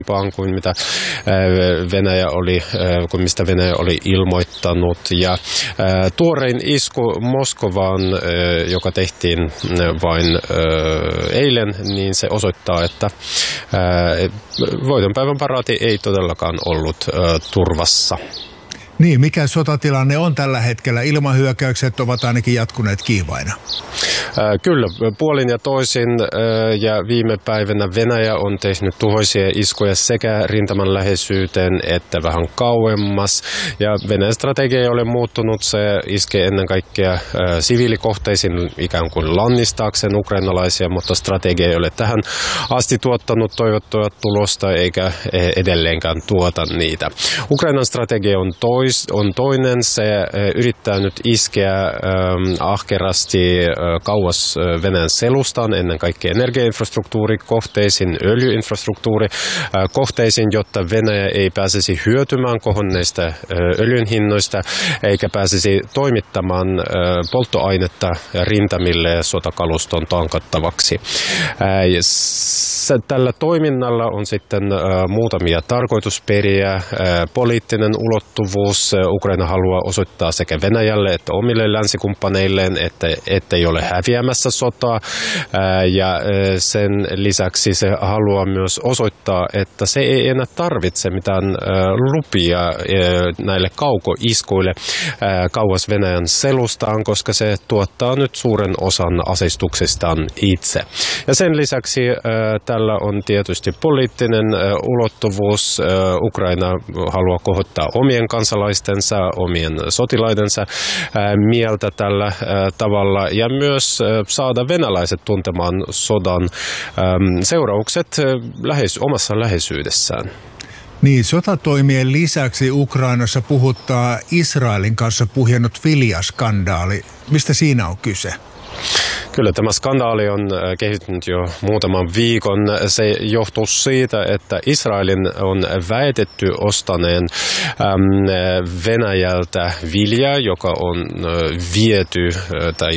kuin mitä mistä Venäjä oli ilmoittanut. Ja tuorein isku Moskovaan, joka tehtiin vain eilen, niin se osoittaa, että voitonpäivän paraati ei todellakaan ollut turvassa. Niin, mikä sotatilanne on tällä hetkellä? Ilmahyökkäykset ovat ainakin jatkuneet kiivaina. Kyllä, puolin ja toisin ja viime päivänä Venäjä on tehnyt tuhoisia iskuja sekä rintaman läheisyyteen että vähän kauemmas. Ja Venäjän strategia ei ole muuttunut, se iskee ennen kaikkea siviilikohteisiin ikään kuin lannistaakseen ukrainalaisia, mutta strategia ei ole tähän asti tuottanut toivottua tulosta eikä edelleenkään tuota niitä. Ukrainan strategia on toinen, se yrittää nyt iskeä ahkerasti kauas Venäjän selustaan, ennen kaikkea energiainfrastruktuurikohteisiin, öljyinfrastruktuurikohteisiin, jotta Venäjä ei pääsisi hyötymään kohonneista öljyn hinnoista, eikä pääsisi toimittamaan polttoainetta rintamille sotakaluston tankattavaksi. Tällä toiminnalla on sitten muutamia tarkoitusperiä. Poliittinen ulottuvuus. Ukraina haluaa osoittaa sekä Venäjälle että omille länsikumppaneilleen, että ei ole häviämässä sotaa. Ja sen lisäksi se haluaa myös osoittaa, että se ei enää tarvitse mitään lupia näille kaukoiskuille kauas Venäjän selustaan, koska se tuottaa nyt suuren osan aseistuksestaan itse. Ja sen lisäksi tällä on tietysti poliittinen ulottuvuus. Ukraina haluaa kohottaa omien kansalaistensa, omien sotilaidensa mieltä tällä tavalla ja myös saada venäläiset tuntemaan sodan seuraukset omassa läheisyydessään. Niin, sotatoimien lisäksi Ukrainassa puhuttaa Israelin kanssa puhjennut Vilja-skandaali. Mistä siinä on kyse? Kyllä tämä skandaali on kehittynyt jo muutaman viikon. Se johtuu siitä, että Israelin on väitetty ostaneen Venäjältä viljaa, joka on viety tai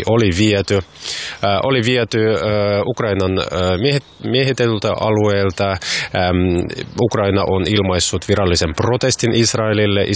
oli viety Ukrainan miehitelyltä alueelta. Ukraina on ilmaissut virallisen protestin Israelille.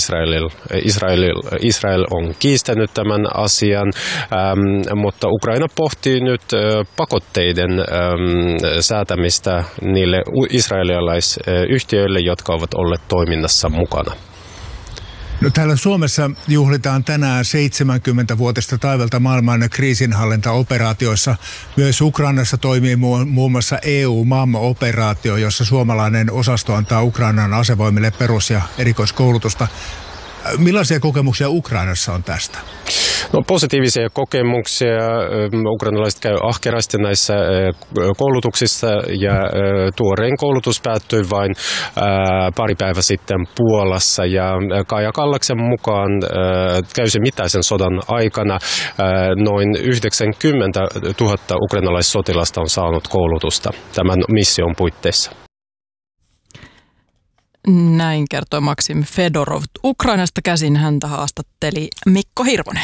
Israel on kiistänyt tämän asian, mutta Ukraina pohtii nyt pakotteiden säätämistä niille israelialaisyhtiöille, jotka ovat olleet toiminnassa mukana. No, täällä Suomessa juhlitaan tänään 70-vuotista taivalta maailman kriisinhallintaoperaatioissa. Myös Ukrainassa toimii muun muassa EU-MAM-operaatio, jossa suomalainen osasto antaa Ukrainan asevoimille perus- ja erikoiskoulutusta. Millaisia kokemuksia Ukrainassa on tästä? No, positiivisia kokemuksia. Ukrainalaiset käy ahkerasti näissä koulutuksissa ja tuorein koulutus päättyi vain pari päivää sitten Puolassa. Ja Kaija Kallaksen mukaan täysimittaisen sodan aikana noin 90 000 ukrainalaissotilasta on saanut koulutusta tämän mission puitteissa. Näin kertoi Maksim Fedorov. Ukrainasta käsin häntä haastatteli Mikko Hirvonen.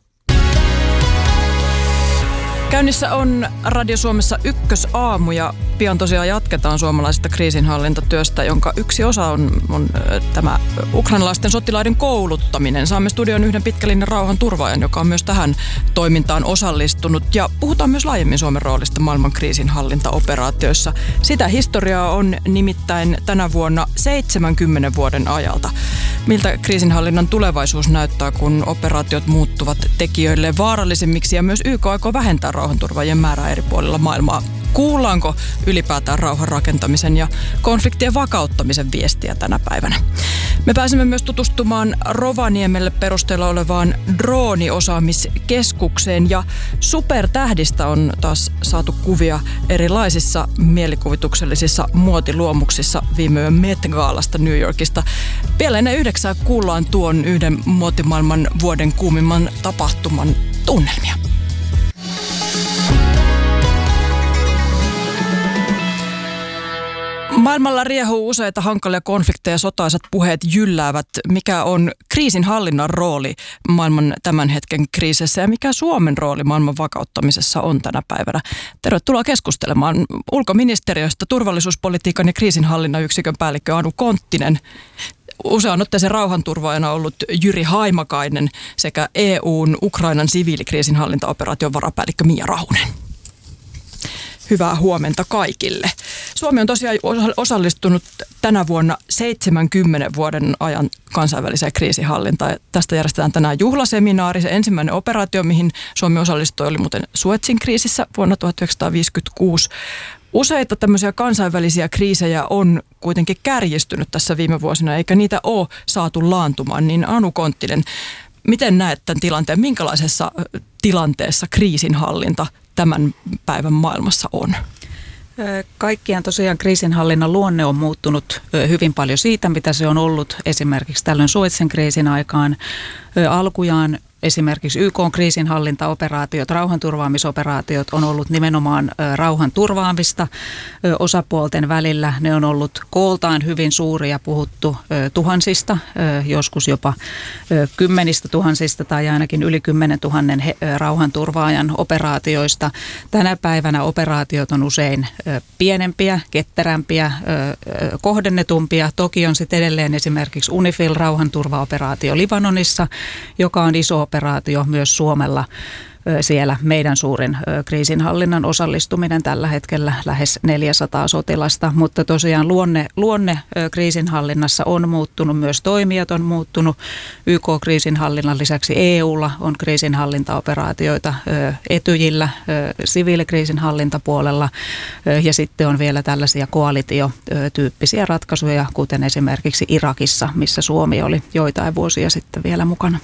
Käynnissä on Radio Suomessa Ykkösaamu ja pian tosiaan jatketaan suomalaisesta kriisinhallintatyöstä, jonka yksi osa on tämä ukrainalaisten sotilaiden kouluttaminen. Saamme studioon yhden pitkälinjan rauhanturvaajan, joka on myös tähän toimintaan osallistunut. Ja puhutaan myös laajemmin Suomen roolista maailman kriisinhallintaoperaatioissa. Sitä historiaa on nimittäin tänä vuonna 70 vuoden ajalta. Miltä kriisinhallinnan tulevaisuus näyttää, kun operaatiot muuttuvat tekijöille vaarallisemmiksi ja myös YK aikoo vähentää rauhanturvaajien määrää eri puolilla maailmaa? Kuullaanko ylipäätään rauhan rakentamisen ja konfliktien vakauttamisen viestiä tänä päivänä? Me pääsemme myös tutustumaan Rovaniemelle perusteella olevaan drooniosaamiskeskukseen ja supertähdistä on taas saatu kuvia erilaisissa mielikuvituksellisissa muotiluomuksissa viime yön Met-gaalasta New Yorkista. Vielä ennen 9 kuullaan tuon yhden muotimaailman vuoden kuumimman tapahtuman tunnelmia. Maailmalla riehuu useita hankalia konflikteja, sotaisat puheet jylläävät. Mikä on kriisinhallinnan rooli maailman tämän hetken kriisissä ja mikä Suomen rooli maailman vakauttamisessa on tänä päivänä? Tervetuloa keskustelemaan ulkoministeriöstä turvallisuuspolitiikan ja kriisinhallinnan yksikön päällikkö Anu Konttinen. Usean otteeseen rauhanturvaajana ollut Jyri Haimakainen sekä EUn Ukrainan siviilikriisinhallintaoperaation varapäällikkö Mia Rahunen. Hyvää huomenta kaikille. Suomi on tosiaan osallistunut tänä vuonna 70 vuoden ajan kansainväliseen kriisinhallintaan. Tästä järjestetään tänään juhlaseminaari. Se ensimmäinen operaatio, mihin Suomi osallistui, oli muuten Suezin kriisissä vuonna 1956. Useita tämmöisiä kansainvälisiä kriisejä on kuitenkin kärjistynyt tässä viime vuosina, eikä niitä ole saatu laantumaan. Niin Anu Konttinen, miten näet tämän tilanteen? Minkälaisessa tilanteessa kriisinhallinta tämän päivän maailmassa on? Kaikkiaan tosiaan kriisinhallinnan luonne on muuttunut hyvin paljon siitä, mitä se on ollut esimerkiksi tällöin Suezin kriisin aikaan. Alkujaan esimerkiksi YK-kriisinhallintaoperaatiot, rauhanturvaamisoperaatiot on ollut nimenomaan rauhan turvaamista osapuolten välillä. Ne on ollut kooltaan hyvin suuria, puhuttu tuhansista, joskus jopa kymmenistä tuhansista tai ainakin yli 10 000 rauhanturvaajan operaatioista. Tänä päivänä operaatiot on usein pienempiä, ketterämpiä, kohdennetumpia. Toki on sitten edelleen esimerkiksi UNIFIL rauhanturvaoperaatio Libanonissa, joka on iso operaatio myös Suomella. Siellä meidän suurin kriisinhallinnan osallistuminen tällä hetkellä lähes 400 sotilasta, mutta tosiaan luonne kriisinhallinnassa on muuttunut, myös toimijat on muuttunut. YK-kriisinhallinnan lisäksi EUlla on kriisinhallintaoperaatioita, Etyjillä, siviilikriisinhallintapuolella ja sitten on vielä tällaisia koalitio-tyyppisiä ratkaisuja, kuten esimerkiksi Irakissa, missä Suomi oli joitain vuosia sitten vielä mukana.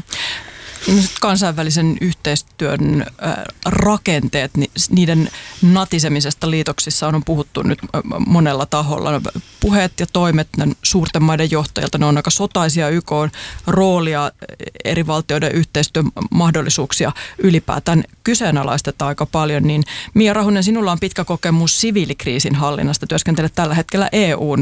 Kansainvälisen yhteistyön rakenteet, niiden natisemisesta liitoksissa on puhuttu nyt monella taholla. Puheet ja toimet suurten maiden johtajilta, ne on aika sotaisia. YK on roolia, eri valtioiden yhteistyön mahdollisuuksia ylipäätään kyseenalaistetaan aika paljon. Niin Mia Rahunen, sinulla on pitkä kokemus siviilikriisinhallinnasta. Työskentelet tällä hetkellä EUn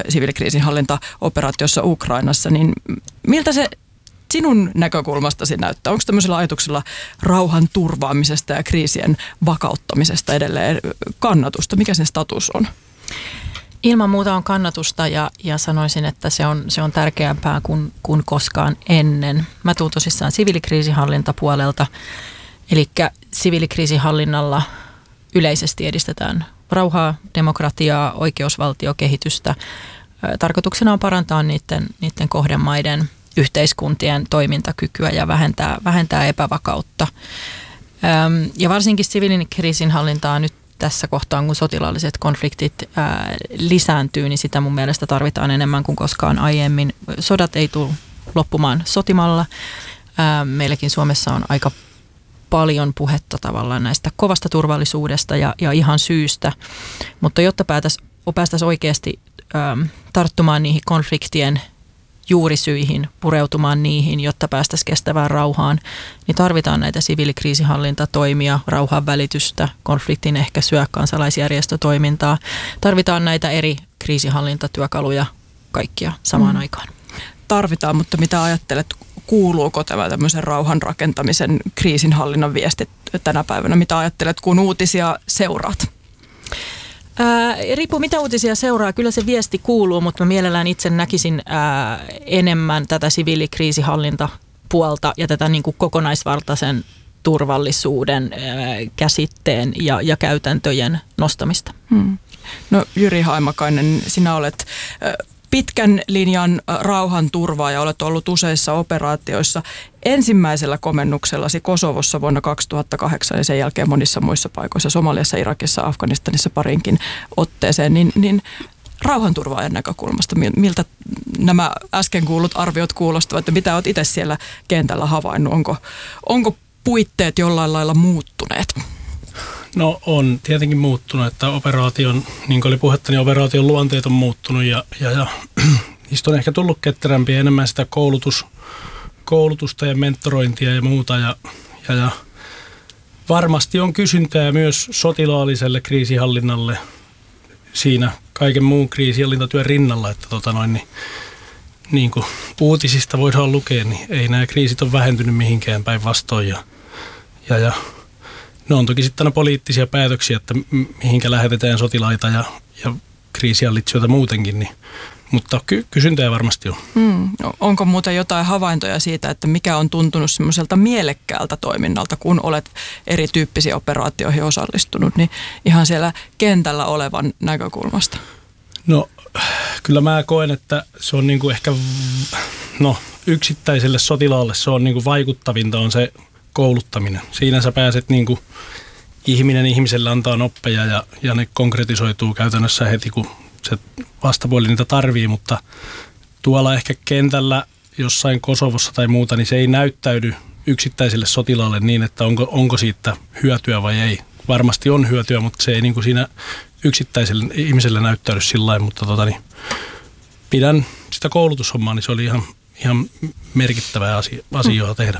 siviilikriisinhallintaoperaatiossa Ukrainassa. Niin miltä se sinun näkökulmastasi näyttää? Onko tämmöisellä ajatuksella rauhan turvaamisesta ja kriisien vakauttamisesta edelleen kannatusta? Mikä sen status on? Ilman muuta on kannatusta ja sanoisin, että se on tärkeämpää kuin koskaan ennen. Mä tuun tosissaan siviilikriisinhallintapuolelta, eli siviilikriisinhallinnalla yleisesti edistetään rauhaa, demokratiaa, oikeusvaltiokehitystä. Tarkoituksena on parantaa niiden kohdemaiden yhteiskuntien toimintakykyä ja vähentää epävakautta. Ja varsinkin siviilikriisinhallintaa nyt tässä kohtaa, kun sotilaalliset konfliktit lisääntyy, niin sitä mun mielestä tarvitaan enemmän kuin koskaan aiemmin. Sodat ei tule loppumaan sotimalla. Meilläkin Suomessa on aika paljon puhetta tavallaan näistä kovasta turvallisuudesta ja ihan syystä, mutta jotta päästäisiin oikeasti tarttumaan niihin konfliktien juurisyihin, pureutumaan niihin, jotta päästäisiin kestävään rauhaan, niin tarvitaan näitä siviilikriisinhallintatoimia, rauhanvälitystä, konfliktin ehkäisyä, kansalaisjärjestötoimintaa. Tarvitaan näitä eri kriisinhallintatyökaluja kaikkia samaan aikaan. Tarvitaan, mutta mitä ajattelet, kuuluuko tämä tämmöisen rauhan rakentamisen kriisinhallinnan viestit tänä päivänä? Mitä ajattelet, kun uutisia seuraat? Riippuu mitä uutisia seuraa. Kyllä se viesti kuuluu, mutta mä mielellään itse näkisin enemmän tätä siviilikriisinhallintapuolta ja tätä niin kuin kokonaisvaltaisen turvallisuuden käsitteen ja käytäntöjen nostamista. No Jyri Haimakainen, sinä olet pitkän linjan rauhanturvaaja, olet ollut useissa operaatioissa. Ensimmäisellä komennuksellasi Kosovossa vuonna 2008 ja sen jälkeen monissa muissa paikoissa, Somaliassa, Irakissa, Afganistanissa parinkin otteeseen, niin rauhanturvaajan näkökulmasta, miltä nämä äsken kuullut arviot kuulostavat ja mitä olet itse siellä kentällä havainnut? Onko puitteet jollain lailla muuttuneet? No on tietenkin muuttunut, että operaation, niin kuin oli puhetta, niin operaation luonteet on muuttunut ja niistä on ehkä tullut ketterämpiä, enemmän sitä koulutusta ja mentorointia ja muuta ja varmasti on kysyntää myös sotilaalliselle kriisinhallinnalle siinä kaiken muun kriisinhallintatyön rinnalla, että niin kuin uutisista voidaan lukea, niin ei nämä kriisit ole vähentynyt mihinkään päinvastoin. Ja ne on toki sitten aina poliittisia päätöksiä, että mihinkä lähetetään sotilaita ja kriisihallitsijoita muutenkin, niin, mutta kysyntää varmasti on. Onko muuten jotain havaintoja siitä, että mikä on tuntunut semmoiselta mielekkäältä toiminnalta, kun olet erityyppisiin operaatioihin osallistunut, niin ihan siellä kentällä olevan näkökulmasta? No kyllä mä koen, että se on niinku ehkä, yksittäiselle sotilaalle se on niinku vaikuttavinta on se kouluttaminen. Siinä sä pääset niinku ihminen ihmiselle antaa oppeja ja ne konkretisoituu käytännössä heti, kun se vastapuoli niitä tarvii, mutta tuolla ehkä kentällä jossain Kosovossa tai muuta, niin se ei näyttäydy yksittäiselle sotilaalle niin, että onko siitä hyötyä vai ei. Varmasti on hyötyä, mutta se ei niin kuin siinä yksittäiselle ihmiselle näyttäydy sillä lailla, mutta pidän sitä koulutushommaa, niin se oli ihan merkittävää asia tehdä.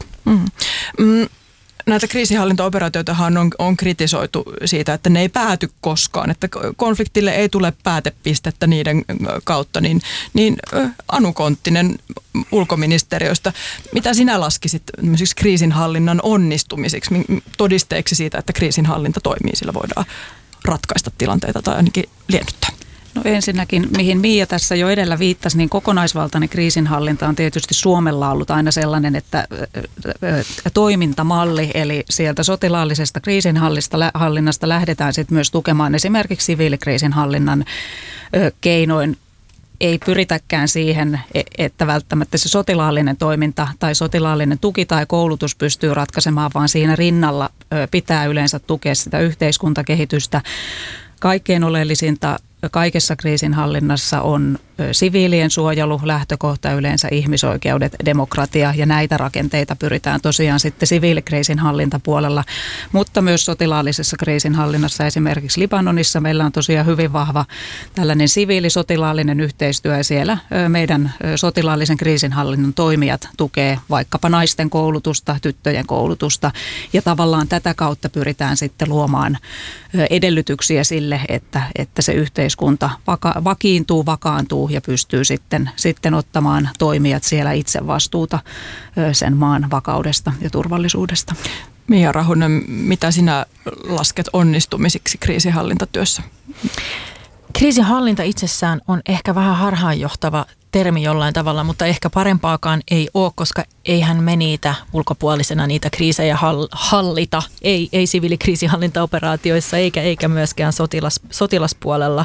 Näitä kriisinhallintaoperaatioitahan on kritisoitu siitä, että ne ei pääty koskaan, että konfliktille ei tule päätepistettä niiden kautta. Niin Anu Konttinen ulkoministeriöstä, mitä sinä laskisit kriisinhallinnan onnistumisiksi, todisteeksi siitä, että kriisinhallinta toimii, sillä voidaan ratkaista tilanteita tai ainakin liennyttää? No ensinnäkin, mihin Miia tässä jo edellä viittasi, niin kokonaisvaltainen kriisinhallinta on tietysti Suomella ollut aina sellainen, että toimintamalli, eli sieltä sotilaallisesta kriisinhallinnasta lähdetään sitten myös tukemaan esimerkiksi siviilikriisinhallinnan keinoin. Ei pyritäkään siihen, että välttämättä se sotilaallinen toiminta tai sotilaallinen tuki tai koulutus pystyy ratkaisemaan, vaan siinä rinnalla pitää yleensä tukea sitä yhteiskuntakehitystä. Kaikkein oleellisinta kaikessa kriisinhallinnassa on siviilien suojelu, lähtökohta yleensä ihmisoikeudet, demokratia ja näitä rakenteita pyritään tosiaan sitten siviilikriisinhallintapuolella, mutta myös sotilaallisessa kriisinhallinnassa esimerkiksi Libanonissa meillä on tosiaan hyvin vahva tällainen siviilisotilaallinen yhteistyö ja siellä meidän sotilaallisen kriisinhallinnan toimijat tukee vaikkapa naisten koulutusta, tyttöjen koulutusta ja tavallaan tätä kautta pyritään sitten luomaan edellytyksiä sille, että se yhteiskunta vakiintuu, vakaantuu ja pystyy sitten ottamaan toimijat siellä itse vastuuta sen maan vakaudesta ja turvallisuudesta. Miia Rahunen, mitä sinä lasket onnistumisiksi kriisinhallintatyössä? Kriisinhallinta itsessään on ehkä vähän harhaanjohtava termi jollain tavalla, mutta ehkä parempaakaan ei ole, koska eihän me niitä ulkopuolisena niitä kriisejä hallita, ei siviilikriisinhallintaoperaatioissa eikä myöskään sotilaspuolella.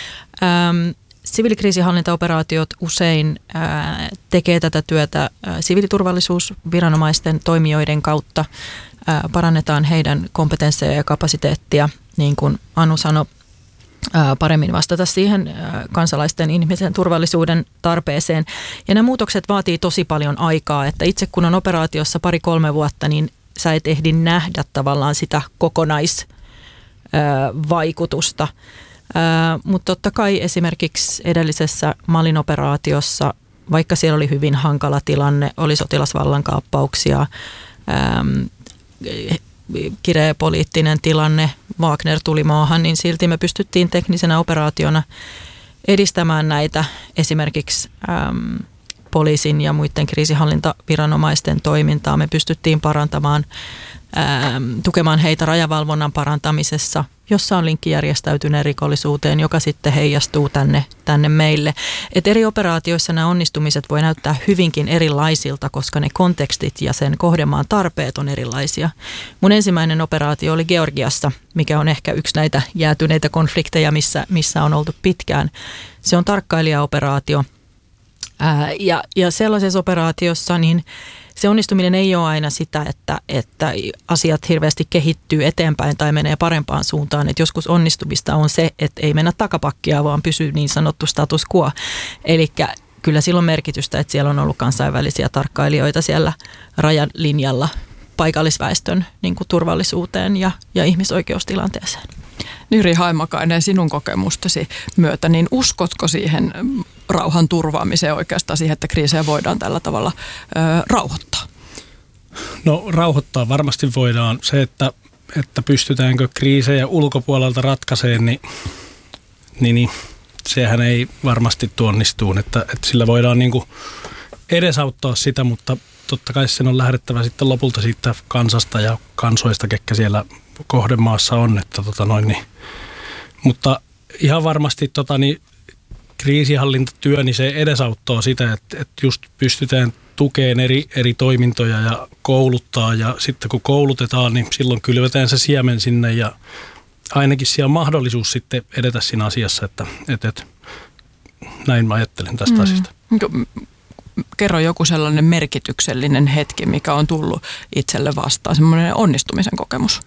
Siviilikriisinhallintaoperaatiot usein tekee tätä työtä siviiliturvallisuusviranomaisten toimijoiden kautta. Parannetaan heidän kompetensseja ja kapasiteettia, niin kuin Anu sanoi, paremmin vastata siihen kansalaisten ihmisen turvallisuuden tarpeeseen. Ja nämä muutokset vaatii tosi paljon aikaa, että itse kun on operaatiossa 2-3 vuotta, niin sä et ehdi nähdä tavallaan sitä kokonaisvaikutusta. Mutta totta kai esimerkiksi edellisessä Malin operaatiossa, vaikka siellä oli hyvin hankala tilanne, oli sotilasvallankaappauksia, kireä poliittinen tilanne, Wagner tuli maahan, niin silti me pystyttiin teknisenä operaationa edistämään näitä esimerkiksi poliisin ja muiden kriisinhallintaviranomaisten toimintaa. Me pystyttiin parantamaan, tukemaan heitä rajavalvonnan parantamisessa, jossa on linkki järjestäytyneen rikollisuuteen, joka sitten heijastuu tänne meille. Et eri operaatioissa nämä onnistumiset voi näyttää hyvinkin erilaisilta, koska ne kontekstit ja sen kohdemaan tarpeet on erilaisia. Mun ensimmäinen operaatio oli Georgiassa, mikä on ehkä yksi näitä jäätyneitä konflikteja, missä on oltu pitkään. Se on tarkkailijaoperaatio. Ja sellaisessa operaatiossa niin se onnistuminen ei ole aina sitä, että asiat hirveästi kehittyy eteenpäin tai menee parempaan suuntaan. Et joskus onnistumista on se, että ei mennä takapakkia, vaan pysyy niin sanottu status quo. Eli kyllä sillä on merkitystä, että siellä on ollut kansainvälisiä tarkkailijoita siellä rajan linjalla paikallisväestön niin kuin turvallisuuteen ja ihmisoikeustilanteeseen. Nyri Haimakainen, sinun kokemustasi myötä, niin uskotko siihen rauhan turvaamiseen oikeastaan siihen, että kriisejä voidaan tällä tavalla rauhoittaa? No rauhoittaa varmasti voidaan. Se, että pystytäänkö kriisejä ulkopuolelta ratkaisemaan, niin sehän ei varmasti onnistu, että sillä voidaan niin kuin edesauttaa sitä, mutta totta kai sen on lähdettävä sitten lopulta siitä kansasta ja kansoista, ketkä siellä kohdemaassa on, että mutta ihan varmasti kriisinhallintatyö, niin se edesauttaa sitä, että just pystytään tukeen eri toimintoja ja kouluttaa, ja sitten kun koulutetaan, niin silloin kylvetään se siemen sinne, ja ainakin siellä on mahdollisuus sitten edetä siinä asiassa, että näin mä ajattelen tästä asiasta. Kerro joku sellainen merkityksellinen hetki, mikä on tullut itselle vastaan, semmoinen onnistumisen kokemus.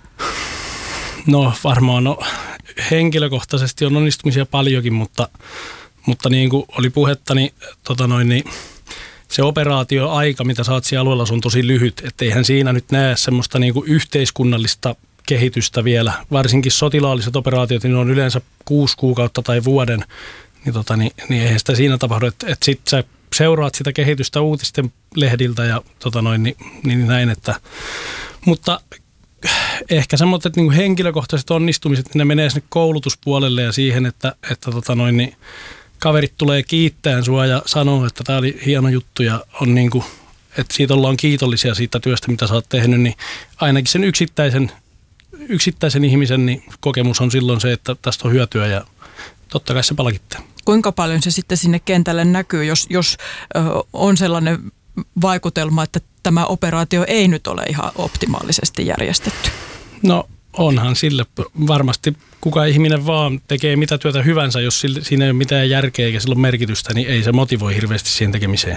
No varmaan henkilökohtaisesti on onnistumisia paljonkin, mutta niin kuin oli puhetta, niin, se operaatioaika, mitä saat siellä alueella, on tosi lyhyt. Että eihän siinä nyt näe semmoista niin kuin yhteiskunnallista kehitystä vielä. Varsinkin sotilaalliset operaatiot, niin on yleensä 6 kuukautta tai vuoden. Niin eihän sitä siinä tapahdu, että sit sä seuraat sitä kehitystä uutisten lehdiltä ja niin näin. Mutta ehkä semmoiset niin kuin henkilökohtaiset onnistumiset, niin ne menee sinne koulutuspuolelle ja siihen, että kaverit tulee kiittämään sua ja sanoo, että tämä oli hieno juttu ja on niin kuin, että siitä ollaan kiitollisia siitä työstä, mitä sä oot tehnyt, niin ainakin sen yksittäisen ihmisen niin kokemus on silloin se, että tästä on hyötyä ja totta kai se palkittaa. Kuinka paljon se sitten sinne kentälle näkyy, jos on sellainen vaikutelma, että tämä operaatio ei nyt ole ihan optimaalisesti järjestetty? No onhan sille varmasti kuka ihminen vaan tekee mitä työtä hyvänsä, jos siinä ei ole mitään järkeä eikä sillä ole merkitystä, niin ei se motivoi hirveästi siihen tekemiseen.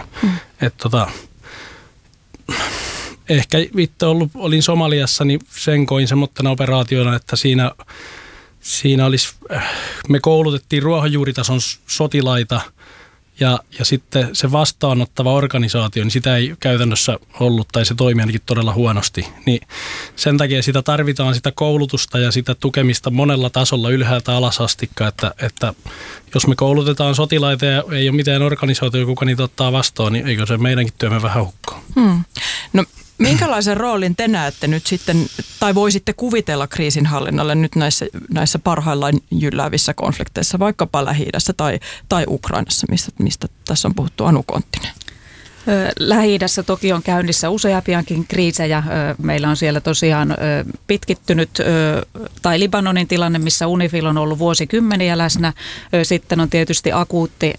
Ehkä itse olin Somaliassa, niin sen koin semmoittena operaationa, että siinä me koulutettiin ruohonjuuritason sotilaita ja sitten se vastaanottava organisaatio, niin sitä ei käytännössä ollut tai se toimi ainakin todella huonosti. Niin sen takia sitä tarvitaan sitä koulutusta ja sitä tukemista monella tasolla ylhäältä alas astikka, että jos me koulutetaan sotilaita ja ei ole mitään organisaatio, kuka niitä ottaa vastaan, niin eikö se meidänkin työmme vähän hukkaa? No minkälaisen roolin te näette nyt sitten, tai voisitte kuvitella kriisinhallinnalle nyt näissä parhaillaan jylläävissä konflikteissa, vaikkapa Lähi-idässä tai Ukrainassa, mistä tässä on puhuttu, Anu Konttinen? Lähi-idässä toki on käynnissä useampiakin kriisejä. Meillä on siellä tosiaan pitkittynyt tai Libanonin tilanne, missä UNIFIL on ollut vuosikymmeniä läsnä. Sitten on tietysti akuutti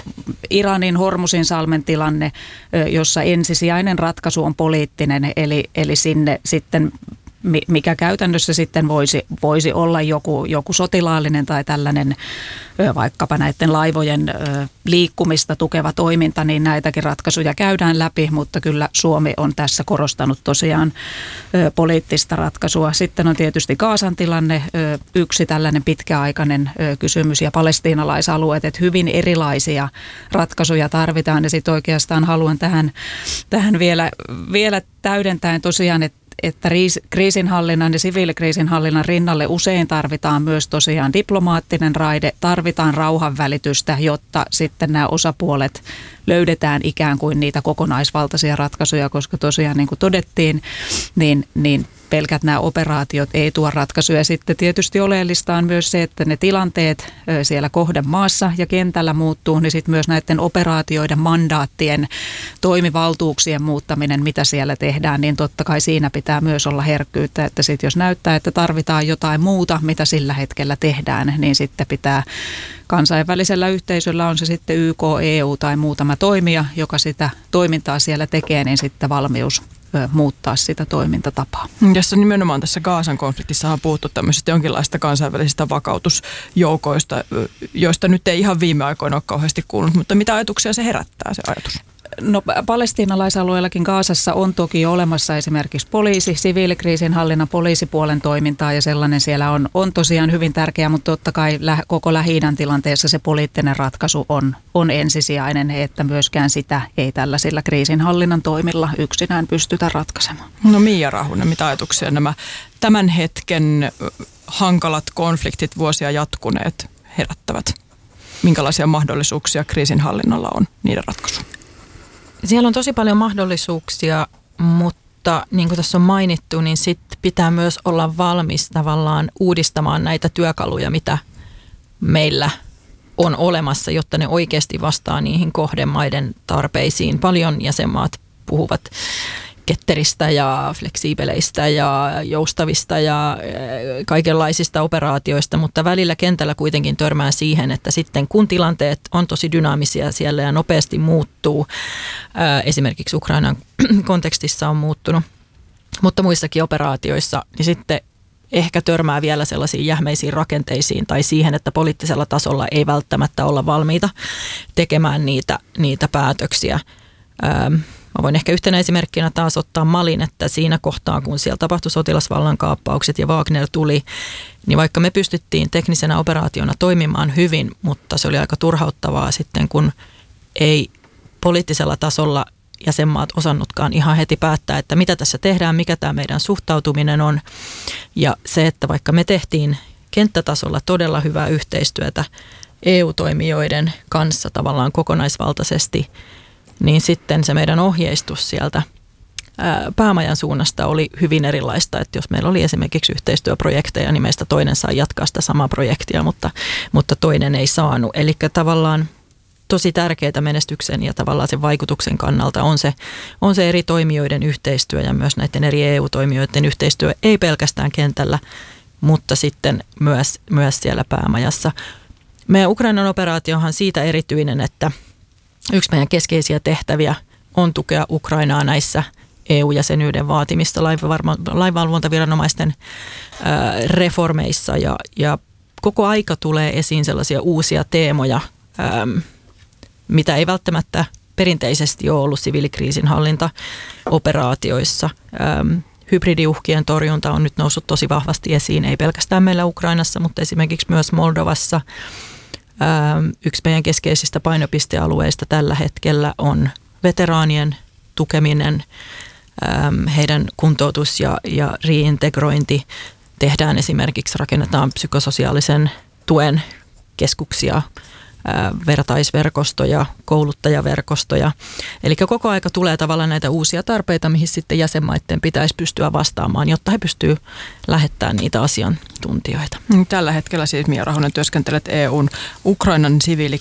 Iranin Hormusin-salmen tilanne, jossa ensisijainen ratkaisu on poliittinen, eli sinne sitten mikä käytännössä sitten voisi olla joku sotilaallinen tai tällainen vaikkapa näiden laivojen liikkumista tukeva toiminta, niin näitäkin ratkaisuja käydään läpi, mutta kyllä Suomi on tässä korostanut tosiaan poliittista ratkaisua. Sitten on tietysti Gazan tilanne, yksi tällainen pitkäaikainen kysymys ja palestiinalaisalueet, että hyvin erilaisia ratkaisuja tarvitaan ja sitten oikeastaan haluan tähän vielä täydentäen tosiaan, että kriisinhallinnan ja siviilikriisinhallinnan rinnalle usein tarvitaan myös tosiaan diplomaattinen raide, tarvitaan rauhanvälitystä, jotta sitten nämä osapuolet löydetään ikään kuin niitä kokonaisvaltaisia ratkaisuja, koska tosiaan niin kuin todettiin, niin pelkät nämä operaatiot ei tuo ratkaisuja. Sitten tietysti oleellista on myös se, että ne tilanteet siellä kohdemaassa ja kentällä muuttuu, niin sitten myös näiden operaatioiden mandaattien toimivaltuuksien muuttaminen, mitä siellä tehdään, niin totta kai siinä pitää myös olla herkkyyttä, että sitten jos näyttää, että tarvitaan jotain muuta, mitä sillä hetkellä tehdään, niin sitten pitää kansainvälisellä yhteisöllä, on se sitten YK, EU tai muutama toimija, joka sitä toimintaa siellä tekee, niin sitten valmius muuttaa sitä toimintatapaa. Tässä nimenomaan tässä Gazan konfliktissa on puhuttu tämmöisistä jonkinlaista kansainvälisistä vakautusjoukoista, joista nyt ei ihan viime aikoina ole kauheasti kuulunut, mutta mitä ajatuksia se herättää, se ajatus? No palestiinalaisalueellakin Gazassa on toki olemassa esimerkiksi siviilikriisinhallinnan poliisipuolen toimintaa ja sellainen siellä on tosiaan hyvin tärkeä, mutta totta kai koko Lähi-idän tilanteessa se poliittinen ratkaisu on ensisijainen, että myöskään sitä ei tällaisilla kriisinhallinnan toimilla yksinään pystytä ratkaisemaan. No Miia Rahunen, mitä ajatuksia nämä tämän hetken hankalat konfliktit vuosia jatkuneet herättävät? Minkälaisia mahdollisuuksia kriisinhallinnalla on niiden ratkaisuun? Siellä on tosi paljon mahdollisuuksia, mutta niin kuin tässä on mainittu, niin sit pitää myös olla valmis tavallaan uudistamaan näitä työkaluja, meillä on olemassa, jotta ne oikeasti vastaa niihin kohdemaiden tarpeisiin. Paljon jäsenmaat puhuvat ketteristä ja fleksiibeleistä ja joustavista ja kaikenlaisista operaatioista, mutta välillä kentällä kuitenkin törmää siihen, että sitten kun tilanteet on tosi dynaamisia siellä ja nopeasti muuttuu, esimerkiksi Ukrainan kontekstissa on muuttunut, mutta muissakin operaatioissa, niin sitten ehkä törmää vielä sellaisiin jähmeisiin rakenteisiin tai siihen, että poliittisella tasolla ei välttämättä olla valmiita tekemään niitä päätöksiä. Mä voin ehkä yhtenä esimerkkinä taas ottaa Malin, että siinä kohtaa, kun siellä tapahtui sotilasvallankaappaukset ja Wagner tuli, niin vaikka me pystyttiin teknisenä operaationa toimimaan hyvin, mutta se oli aika turhauttavaa sitten, kun ei poliittisella tasolla jäsenmaat osannutkaan ihan heti päättää, että mitä tässä tehdään, mikä tämä meidän suhtautuminen on. Ja se, että vaikka me tehtiin kenttätasolla todella hyvää yhteistyötä EU-toimijoiden kanssa tavallaan kokonaisvaltaisesti, niin sitten se meidän ohjeistus sieltä päämajan suunnasta oli hyvin erilaista, että jos meillä oli esimerkiksi yhteistyöprojekteja, niin meistä toinen sai jatkaa sitä samaa projektia, mutta toinen ei saanut. Eli tavallaan tosi tärkeää menestyksen ja tavallaan sen vaikutuksen kannalta on se eri toimijoiden yhteistyö ja myös näiden eri EU-toimijoiden yhteistyö, ei pelkästään kentällä, mutta sitten myös siellä päämajassa. Meidän Ukrainan operaatiohan on siitä erityinen, että yksi meidän keskeisiä tehtäviä on tukea Ukrainaa näissä EU-jäsenyyden vaatimista lainvalvontaviranomaisten reformeissa ja koko aika tulee esiin sellaisia uusia teemoja, mitä ei välttämättä perinteisesti ole ollut siviilikriisinhallintaoperaatioissa. Hybridiuhkien torjunta on nyt noussut tosi vahvasti esiin, ei pelkästään meillä Ukrainassa, mutta esimerkiksi myös Moldovassa. Yksi meidän keskeisistä painopistealueista tällä hetkellä on veteraanien tukeminen, heidän kuntoutus ja reintegrointi. Tehdään esimerkiksi, rakennetaan psykososiaalisen tuen keskuksia, vertaisverkostoja, kouluttajaverkostoja. Eli koko aika tulee tavallaan näitä uusia tarpeita, mihin sitten jäsenmaiden pitäisi pystyä vastaamaan, jotta he pystyvät lähettämään niitä asiantuntijoita. Tällä hetkellä siis Mia Rahonen työskentelet EUn Ukrainan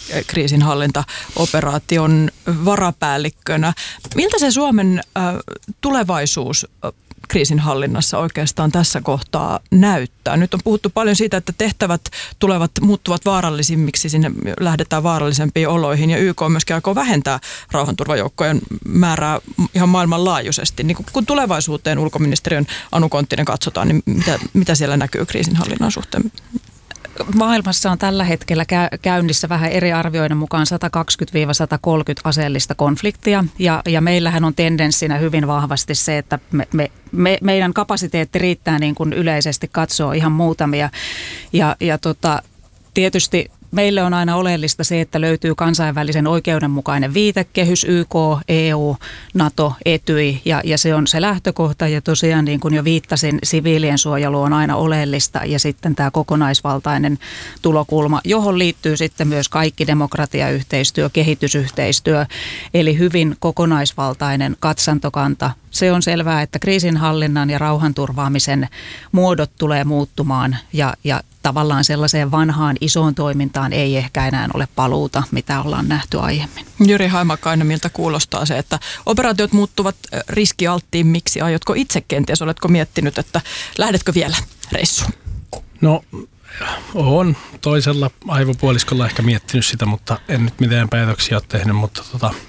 siviilikriisinhallintaoperaation varapäällikkönä. Miltä se Suomen tulevaisuus kriisinhallinnassa oikeastaan tässä kohtaa näyttää? Nyt on puhuttu paljon siitä, että tehtävät muuttuvat vaarallisimmiksi, sinne lähdetään vaarallisempiin oloihin ja YK myöskin aikoo vähentää rauhanturvajoukkojen määrää ihan maailmanlaajuisesti. Niin kun tulevaisuuteen ulkoministeriön Anu Konttinen katsotaan, niin mitä siellä näkyy kriisinhallinnan suhteen? Maailmassa on tällä hetkellä käynnissä vähän eri arvioiden mukaan 120-130 aseellista konfliktia ja meillähän on tendenssinä hyvin vahvasti se, että meidän kapasiteetti riittää niin kuin yleisesti katsoo ihan muutamia ja tietysti meille on aina oleellista se, että löytyy kansainvälisen oikeudenmukainen viitekehys, YK, EU, NATO, Etyj ja se on se lähtökohta ja tosiaan niin kuin jo viittasin, siviilien suojelu on aina oleellista ja sitten tämä kokonaisvaltainen tulokulma, johon liittyy sitten myös kaikki demokratiayhteistyö, kehitysyhteistyö, eli hyvin kokonaisvaltainen katsantokanta. Se on selvää, että kriisinhallinnan ja rauhanturvaamisen muodot tulee muuttumaan ja tavallaan sellaiseen vanhaan isoon toimintaan ei ehkä enää ole paluuta, mitä ollaan nähty aiemmin. Jyri Haimakainen, miltä kuulostaa se, että operaatiot muuttuvat riskialttiimmiksi? Aiotko itse kenties, oletko miettinyt, että lähdetkö vielä reissuun? No, olen toisella aivopuoliskolla ehkä miettinyt sitä, mutta en nyt mitään päätöksiä ole tehnyt, mutta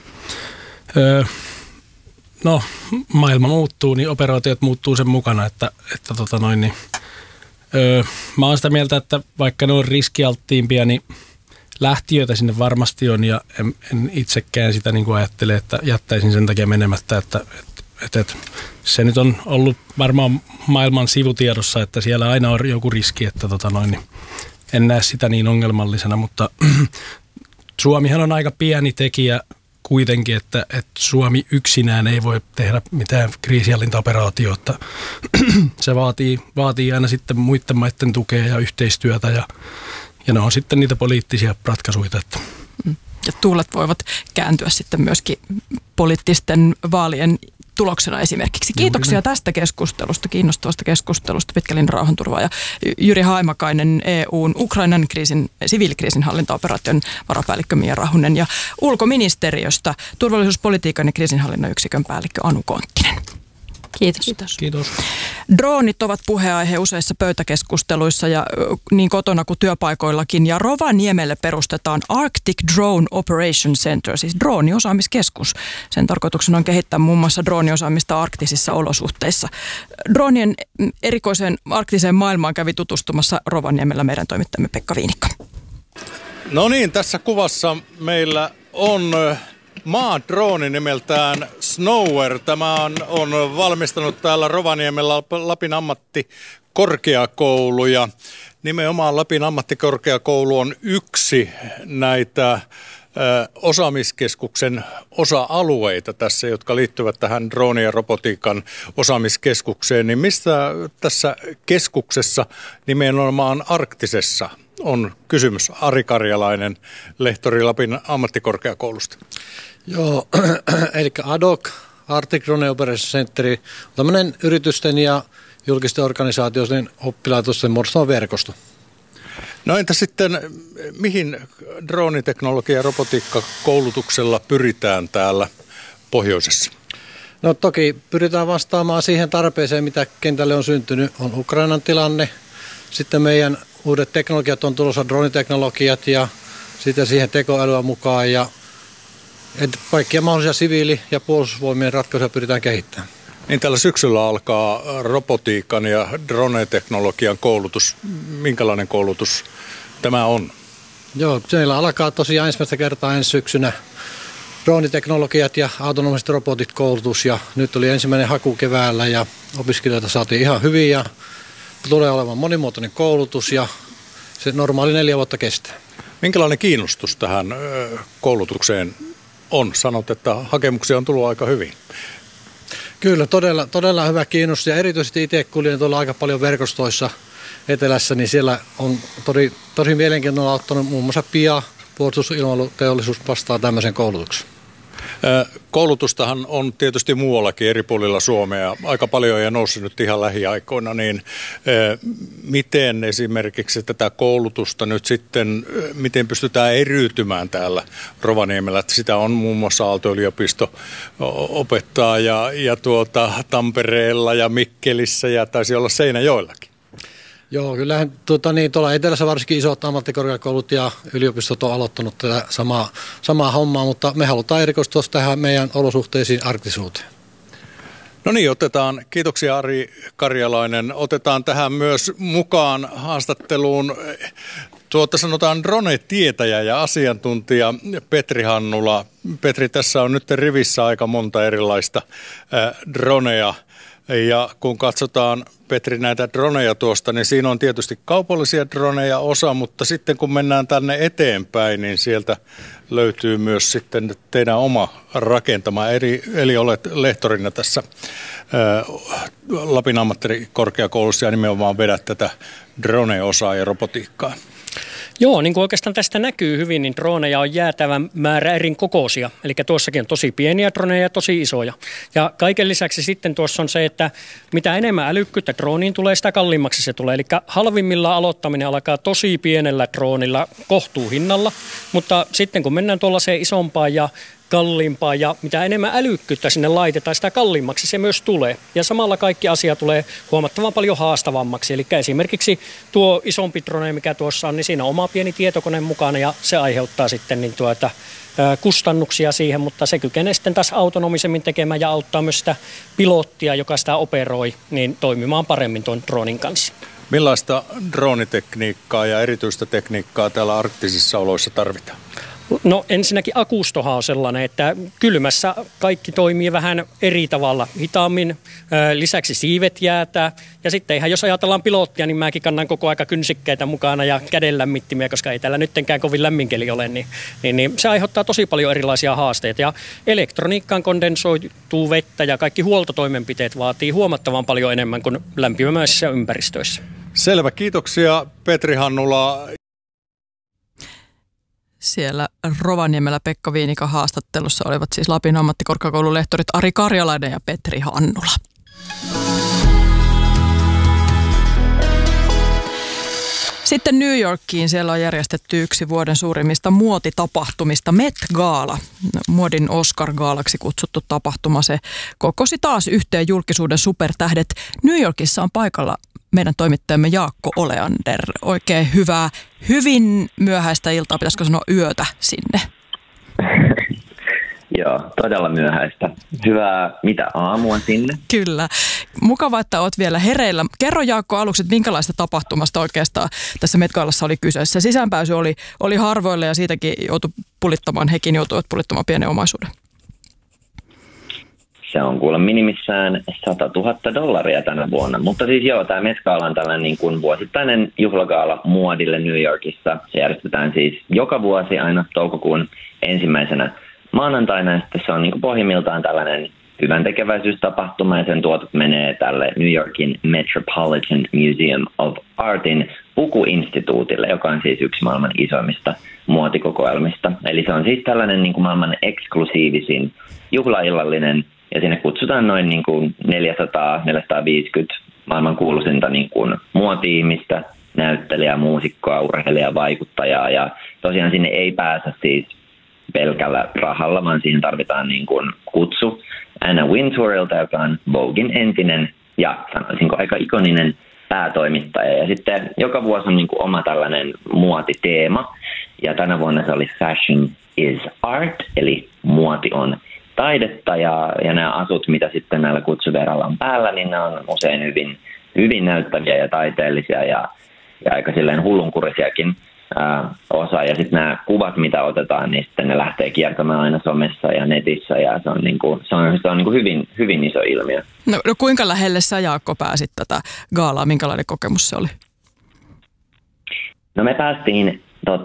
maailma muuttuu, niin operaatiot muuttuu sen mukana, mä oon sitä mieltä, että vaikka ne on riskialttiimpia, niin lähtiöitä sinne varmasti on ja en itsekään sitä niin kuin ajattele, että jättäisin sen takia menemättä, että se nyt on ollut varmaan maailman sivutiedossa, että siellä aina on joku riski, että niin en näe sitä niin ongelmallisena, mutta Suomihan on aika pieni tekijä kuitenkin, että Suomi yksinään ei voi tehdä mitään kriisinhallintaoperaatiota. Se vaatii aina sitten muiden maiden tukea ja yhteistyötä ja ne on sitten niitä poliittisia ratkaisuja. Ja tuulet voivat kääntyä sitten myöskin poliittisten vaalien tuloksena esimerkiksi. Kiitoksia tästä keskustelusta, kiinnostavasta keskustelusta, pitkä linja rauhanturvaaja Jyri Haimakainen, EUn Ukrainan siviilikriisinhallintaoperaation varapäällikkö Mia Rahunen ja ulkoministeriöstä turvallisuuspolitiikan ja kriisinhallinnan yksikön päällikkö Anu Konttinen. Kiitos. Droonit ovat puheenaihe useissa pöytäkeskusteluissa ja niin kotona kuin työpaikoillakin. Ja Rovaniemelle perustetaan Arctic Drone Operation Center, siis drooniosaamiskeskus. Sen tarkoituksena on kehittää muun muassa drooniosaamista arktisissa olosuhteissa. Droonien erikoiseen arktiseen maailmaan kävi tutustumassa Rovaniemellä meidän toimittajamme Pekka Viinikka. No niin, tässä kuvassa meillä on maadrooni nimeltään Snower. Tämä on valmistanut täällä Rovaniemellä Lapin ammattikorkeakoulu ja nimenomaan Lapin ammattikorkeakoulu on yksi näitä osaamiskeskuksen osa-alueita tässä, jotka liittyvät tähän drooni- ja robotiikan osaamiskeskukseen. Niin mistä tässä keskuksessa nimenomaan arktisessa on kysymys? Ari Karjalainen, lehtori Lapin ammattikorkeakoulusta. Joo, eli ADOC, Arctic Drone Operation Center, on tämmöinen yritysten ja julkisten organisaatioiden oppilaitosten muodostama verkosto. No entä sitten, mihin drooniteknologia- ja robotiikkakoulutuksella pyritään täällä pohjoisessa? No toki pyritään vastaamaan siihen tarpeeseen, mitä kentälle on syntynyt. On Ukrainan tilanne, sitten meidän uudet teknologiat on tulossa, drooniteknologiat ja sitten siihen tekoälyä mukaan ja kaikkia mahdollisia siviili- ja puolustusvoimien ratkaisuja pyritään kehittämään. Niin tällä syksyllä alkaa robotiikan ja drone-teknologian koulutus. Minkälainen koulutus tämä on? Joo, meillä alkaa tosiaan ensimmäistä kertaa ensi syksynä drooniteknologiat ja autonomiset robotit koulutus ja nyt oli ensimmäinen haku keväällä ja opiskelijoita saatiin ihan hyvin ja tulee olemaan monimuotoinen koulutus ja se normaali 4 vuotta kestää. Minkälainen kiinnostus tähän koulutukseen on? Sanot, että hakemuksia on tullut aika hyvin. Kyllä, todella hyvä kiinnostus ja erityisesti itse kuljen tuolla aika paljon verkostoissa etelässä, niin siellä on tosi mielenkiintoinen ottanut muun muassa PIA, puolustusilmailuteollisuus vastaa tämmöisen koulutuksen. Koulutustahan on tietysti muuallakin eri puolilla Suomea aika paljon ja noussut nyt ihan lähiaikoina, niin miten esimerkiksi tätä koulutusta nyt sitten, miten pystytään eriytymään täällä Rovaniemellä, että sitä on muun muassa Aalto-yliopisto opettaa ja Tampereella ja Mikkelissä ja taisi olla Seinäjoellakin. Joo, kyllähän tuolla etelässä varsinkin isot ammattikorkeakoulut ja yliopistot on aloittanut tätä samaa hommaa, mutta me halutaan erikoistua tähän meidän olosuhteisiin arktisuuteen. No niin, kiitoksia Ari Karjalainen, otetaan tähän myös mukaan haastatteluun sanotaan drone-tietäjä ja asiantuntija Petri Hannula. Petri, tässä on nyt rivissä aika monta erilaista dronea. Ja kun katsotaan, Petri, näitä droneja tuosta, niin siinä on tietysti kaupallisia droneja osa, mutta sitten kun mennään tänne eteenpäin, niin sieltä löytyy myös sitten teidän oma rakentama, eli olet lehtorina tässä Lapin ammattikorkeakoulussa ja nimenomaan vedät tätä drone-osaa ja robotiikkaa. Joo, niin kuin oikeastaan tästä näkyy hyvin, niin droneja on jäätävän määrä eri kokoisia. Eli tuossakin on tosi pieniä droneja ja tosi isoja. Ja kaiken lisäksi sitten tuossa on se, että mitä enemmän älykkyyttä drooniin tulee, sitä kalliimmaksi se tulee. Eli halvimmilla aloittaminen alkaa tosi pienellä droonilla kohtuuhinnalla, mutta sitten kun mennään tuollaiseen isompaan ja kalliimpaa ja mitä enemmän älykkyyttä sinne laitetaan, sitä kalliimmaksi se myös tulee. Ja samalla kaikki asia tulee huomattavan paljon haastavammaksi. Eli esimerkiksi tuo isompi drone, mikä tuossa on, niin siinä on oma pieni tietokone mukana ja se aiheuttaa sitten kustannuksia siihen, mutta se kykenee sitten taas autonomisemmin tekemään ja auttaa myös sitä pilottia, joka sitä operoi, niin toimimaan paremmin tuon dronin kanssa. Millaista droonitekniikkaa ja erityistä tekniikkaa täällä arktisissa oloissa tarvitaan? No ensinnäkin akustohan on sellainen, että kylmässä kaikki toimii vähän eri tavalla, hitaammin, lisäksi siivet jäätää ja sitten ihan jos ajatellaan pilottia, niin mäkin kannan koko aika kynsikkeitä mukana ja kädenlämmittimiä, koska ei täällä nyttenkään kovin lämminkeli ole, niin se aiheuttaa tosi paljon erilaisia haasteita ja elektroniikkaan kondensoituu vettä ja kaikki huoltotoimenpiteet vaatii huomattavan paljon enemmän kuin lämpimäisissä ympäristöissä. Selvä, kiitoksia Petri Hannula. Siellä Rovaniemellä Pekka Viinikan haastattelussa olivat siis Lapin ammattikorkeakoulun lehtorit Ari Karjalainen ja Petri Hannula. Sitten New Yorkiin, siellä on järjestetty yksi vuoden suurimmista muotitapahtumista, Met Gala. Muodin Oscar-gaalaksi kutsuttu tapahtuma, se kokosi taas yhteen julkisuuden supertähdet. New Yorkissa on paikalla meidän toimittajamme Jaakko Oleander. Oikein hyvin myöhäistä iltaa, pitäisikö sanoa yötä sinne? Joo, todella myöhäistä. Hyvää aamua sinne. Kyllä. Mukava, että olet vielä hereillä. Kerro Jaakko aluksi, että minkälaista tapahtumasta oikeastaan tässä Met Galassa oli kyseessä. Sisäänpääsy oli harvoille ja siitäkin hekin joutuivat pulittamaan pienen omaisuuden. Se on kuulemma minimissään $100,000 tänä vuonna. Mutta siis joo, tämä Met Gala on tällainen niin kuin vuosittainen juhlagaala muodille New Yorkissa. Se järjestetään siis joka vuosi aina toukokuun ensimmäisenä maanantaina. Ja se on niin kuin pohjimmiltaan tällainen hyväntekeväisyystapahtuma ja sen tuotot menee tälle New Yorkin Metropolitan Museum of Artin pukuinstituutille, joka on siis yksi maailman isoimmista muotikokoelmista. Eli se on siis tällainen niin kuin maailman eksklusiivisin juhlaillallinen ja sinne kutsutaan noin niin kuin 400-450 maailman kuuluisinta niin kuin muoti-ihmistä, näyttelijää, muusikkoa, urheilijaa, vaikuttajaa ja tosiaan sinne ei pääse siis pelkällä rahalla, vaan siihen tarvitaan niin kuin kutsu Anna Wintourilta, joka on Voguein entinen ja sanoisinko aika ikoninen päätoimittaja. Ja sitten joka vuosi on niin kuin oma tällainen muotiteema. Ja tänä vuonna se oli Fashion is Art, eli muoti on taidetta. Ja nämä asut, mitä sitten näillä kutsuveralla on päällä, niin nämä on usein hyvin näyttäviä ja taiteellisia ja aika silleen hullunkurisiakin osa. Ja sitten nämä kuvat, mitä otetaan, niin sitten ne lähtee kiertämään aina somessa ja netissä. Ja se on, hyvin iso ilmiö. No kuinka lähelle sä, Jaakko, pääsit tätä gaalaa? Minkälainen kokemus se oli? No me päästiin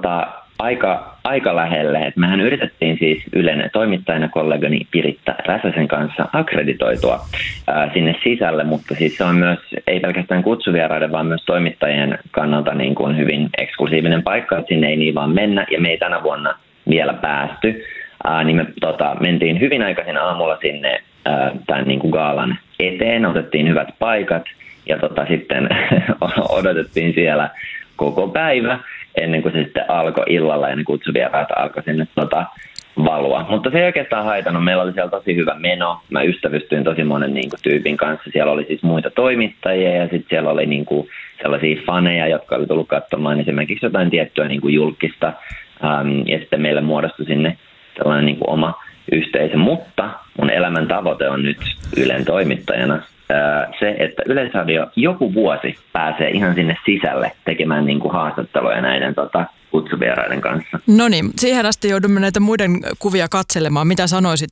aika lähelle. Et mehän yritettiin siis Ylen toimittajana kollegani Piritta Räsäsen kanssa akkreditoitua sinne sisälle, mutta siis se on myös, ei pelkästään kutsuvieraiden, vaan myös toimittajien kannalta niin kuin hyvin eksklusiivinen paikka, että sinne ei niin vaan mennä, ja me ei tänä vuonna vielä päästy. Niin me mentiin hyvin aikaisin aamulla sinne tämän niin kuin gaalan eteen, otettiin hyvät paikat, ja sitten odotettiin siellä koko päivä, ennen kuin se sitten alkoi illalla ja ne kutsuvieraat alkoi sinne valua. Mutta se ei oikeastaan haitannut. Meillä oli siellä tosi hyvä meno. Mä ystävystyin tosi monen niin kuin tyypin kanssa. Siellä oli siis muita toimittajia ja sitten siellä oli niin kuin sellaisia faneja, jotka oli tullut katsomaan esimerkiksi jotain tiettyä niin kuin julkista. Ja sitten meille muodostui sinne sellainen niin kuin oma yhteisö. Mutta mun elämän tavoite on nyt Ylen toimittajana se, että Yleisradio joku vuosi pääsee ihan sinne sisälle tekemään niin kuin haastatteluja näiden kutsuvieraiden kanssa. No niin, siihen asti joudumme näitä muiden kuvia katselemaan. Mitä sanoisit,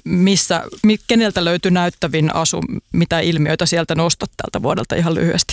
keneltä löytyi näyttävin asu, mitä ilmiöitä sieltä nostat tältä vuodelta ihan lyhyesti?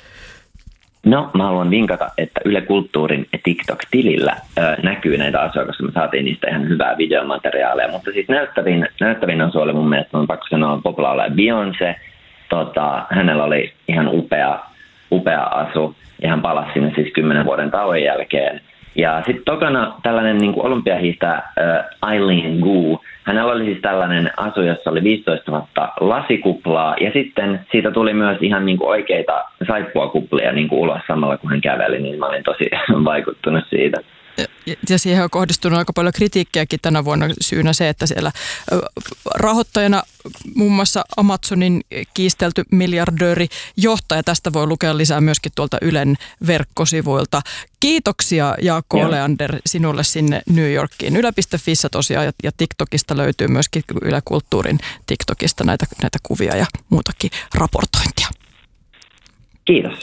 No, mä haluan vinkata, että Yle Kulttuurin TikTok-tilillä näkyy näitä asuja, koska me saatiin niistä ihan hyvää videomateriaalia. Mutta siis näyttävin asu oli mun mielestä, on pakko sanoa, pop-laulaja Beyoncé. Hänellä oli ihan upea asu ja hän palasi sinne siis 10 vuoden tauon jälkeen. Ja sitten tokana tällainen niin kuin olympiahiihtäjä Eileen Gu. Hänellä oli siis tällainen asu, jossa oli 15 000 lasikuplaa ja sitten siitä tuli myös ihan niin kuin oikeita saippuakuplia niin kuin ulos samalla kun hän käveli, niin mä olin tosi vaikuttunut siitä. Ja siihen on kohdistunut aika paljon kritiikkiäkin tänä vuonna, syynä se, että siellä rahoittajana muun muassa Amazonin kiistelty miljardööri johtaja. Tästä voi lukea lisää myöskin tuolta Ylen verkkosivuilta. Kiitoksia Jaakko Oleander sinulle sinne New Yorkiin. Yle.fissä tosiaan ja TikTokista löytyy myöskin Yle Kulttuurin TikTokista näitä kuvia ja muutakin raportointia. Kiitos.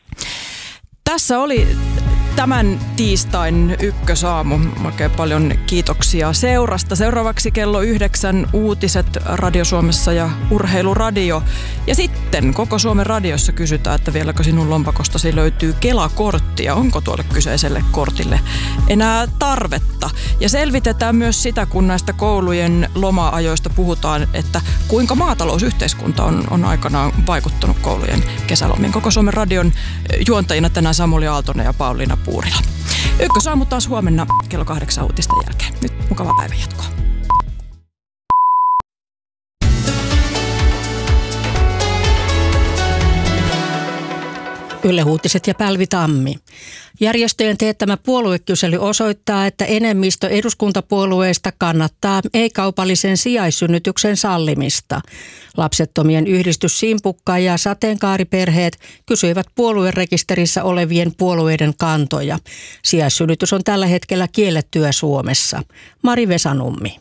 Tässä oli tämän tiistain ykkösaamu. Oikein paljon kiitoksia seurasta. Seuraavaksi kello 9 uutiset Radio Suomessa ja Urheiluradio. Ja sitten koko Suomen radiossa kysytään, että vieläkö sinun lompakostasi löytyy Kela-korttia. Onko tuolle kyseiselle kortille enää tarvetta? Ja selvitetään myös sitä, kun näistä koulujen loma-ajoista puhutaan, että kuinka maatalousyhteiskunta on aikanaan vaikuttanut koulujen kesälomiin. Koko Suomen radion juontajina tänään Samuli Aaltonen ja Pauliina Puurila. Ykkösaamu taas huomenna kello 8 uutisten jälkeen. Nyt mukavaa päivän jatkoa. Yle Uutiset ja Pälvi Tammi. Järjestöjen teettämä puoluekysely osoittaa, että enemmistö eduskuntapuolueista kannattaa ei-kaupallisen sijaissynnytyksen sallimista. Lapsettomien yhdistys Simpukka ja sateenkaariperheet kysyivät puoluerekisterissä olevien puolueiden kantoja. Sijaissynnytys on tällä hetkellä kiellettyä Suomessa. Mari Vesanummi.